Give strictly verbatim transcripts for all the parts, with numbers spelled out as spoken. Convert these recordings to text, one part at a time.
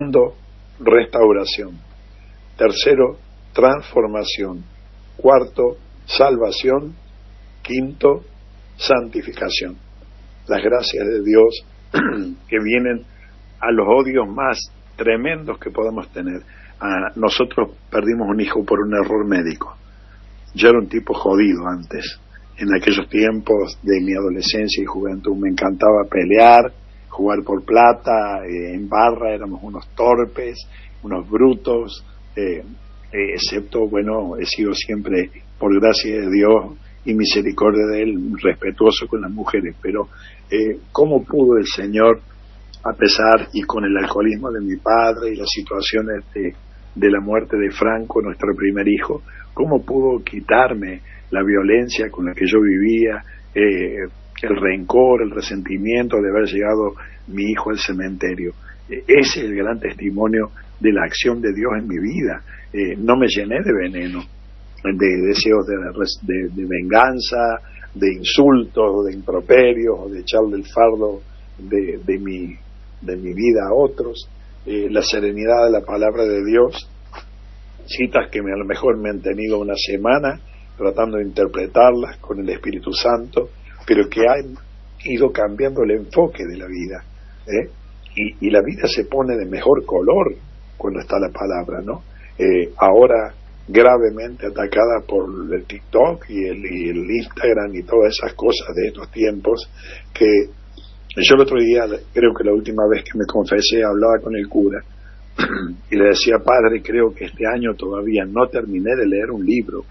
Segundo, restauración. Tercero, transformación. Cuarto, salvación. Quinto, santificación. Las gracias de Dios que vienen a los odios más tremendos que podamos tener. Ah, nosotros perdimos un hijo por un error médico. Yo era un tipo jodido antes. En aquellos tiempos de mi adolescencia y juventud me encantaba pelear, jugar por plata, eh, en barra éramos unos torpes, unos brutos, eh, eh, excepto, bueno, he sido siempre, por gracia de Dios y misericordia de Él, respetuoso con las mujeres, pero eh, ¿cómo pudo el Señor, a pesar y con el alcoholismo de mi padre y las situaciones de, de la muerte de Franco, nuestro primer hijo, cómo pudo quitarme la violencia con la que yo vivía, eh, el rencor, el resentimiento de haber llegado mi hijo al cementerio? Eh, ese es el gran testimonio de la acción de Dios en mi vida. Eh, no me llené de veneno, de deseos de, de, de venganza, de insultos, de improperios, o de echarle el fardo de, de, mi, de mi vida a otros. Eh, la serenidad de la palabra de Dios, citas que me, a lo mejor me han tenido una semana tratando de interpretarlas con el Espíritu Santo, pero que han ido cambiando el enfoque de la vida, ¿eh? y, y la vida se pone de mejor color cuando está la palabra, ¿no? Eh, ahora gravemente atacada por el TikTok y el, y el Instagram y todas esas cosas de estos tiempos, que yo el otro día, creo que la última vez que me confesé, hablaba con el cura y le decía: padre, creo que este año todavía no terminé de leer un libro.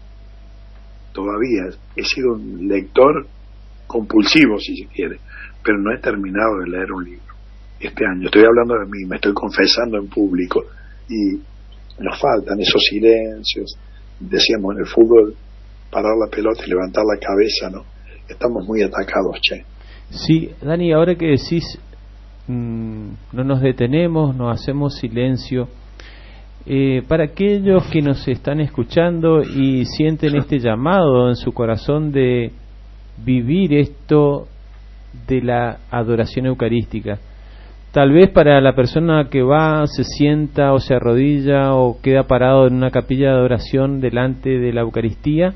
Todavía he sido un lector compulsivo, si se quiere, pero no he terminado de leer un libro este año. Estoy hablando de mí, me estoy confesando en público, y nos faltan esos silencios. Decíamos en el fútbol, parar la pelota y levantar la cabeza, ¿no? Estamos muy atacados, che. Sí, Dani, ahora que decís, mmm, no nos detenemos, no hacemos silencio. Eh, para aquellos que nos están escuchando y sienten este llamado en su corazón de vivir esto de la adoración eucarística, tal vez para la persona que va, se sienta o se arrodilla o queda parado en una capilla de adoración delante de la Eucaristía,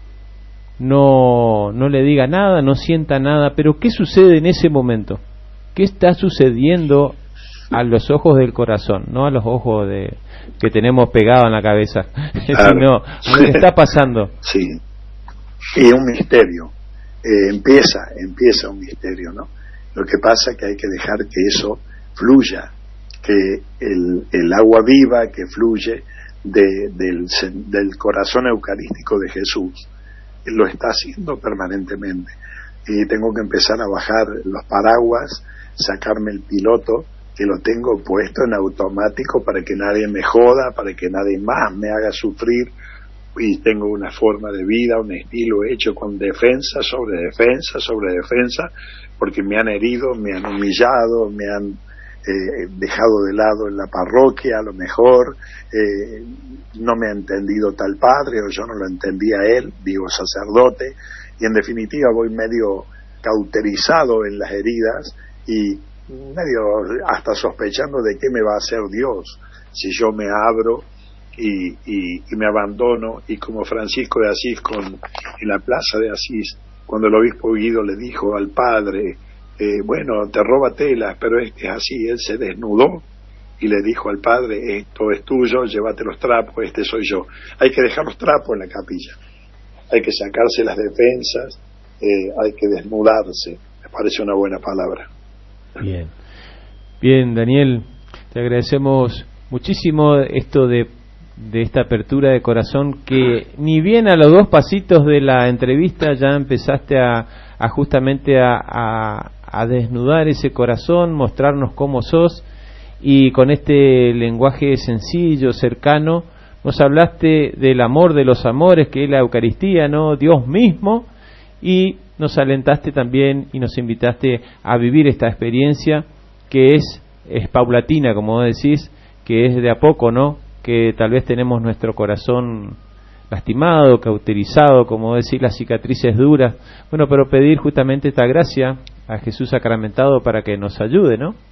no, no le diga nada, no sienta nada, pero ¿qué sucede en ese momento? ¿Qué está sucediendo a los ojos del corazón, no a los ojos de que tenemos pegado en la cabeza? Claro. No, ¿qué está pasando? Sí, y es un misterio. Eh, empieza, empieza un misterio, ¿no? Lo que pasa es que hay que dejar que eso fluya, que el, el agua viva que fluye de, del, del corazón eucarístico de Jesús lo está haciendo permanentemente. Y tengo que empezar a bajar los paraguas, sacarme el piloto, que lo tengo puesto en automático para que nadie me joda, para que nadie más me haga sufrir, y tengo una forma de vida, un estilo hecho con defensa sobre defensa sobre defensa, porque me han herido, me han humillado, me han eh, dejado de lado en la parroquia, a lo mejor eh, no me ha entendido tal padre, o yo no lo entendía él, digo sacerdote, y en definitiva voy medio cauterizado en las heridas y medio hasta sospechando de qué me va a hacer Dios si yo me abro y, y, y me abandono, y como Francisco de Asís con, en la plaza de Asís, cuando el obispo Guido le dijo al padre, eh, bueno, te roba telas, pero es que es así, él se desnudó y le dijo al padre, esto es tuyo, llévate los trapos, este soy yo. Hay que dejar los trapos en la capilla, hay que sacarse las defensas, eh, hay que desnudarse, me parece una buena palabra. Bien, bien, Daniel, te agradecemos muchísimo esto de, de esta apertura de corazón, que ni bien a los dos pasitos de la entrevista ya empezaste a, a justamente a, a, a desnudar ese corazón, mostrarnos cómo sos, y con este lenguaje sencillo, cercano, nos hablaste del amor de los amores, que es la Eucaristía, ¿no? Dios mismo, y nos alentaste también y nos invitaste a vivir esta experiencia que es, es paulatina, como vos decís, que es de a poco, ¿no? Que tal vez tenemos nuestro corazón lastimado, cauterizado, como decís, las cicatrices duras. Bueno, pero pedir justamente esta gracia a Jesús sacramentado para que nos ayude, ¿no?